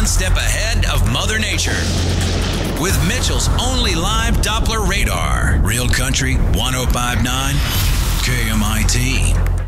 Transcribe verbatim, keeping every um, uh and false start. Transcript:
one step ahead of Mother Nature. With Mitchell's only live Doppler radar. Real Country one oh five point nine K M I T.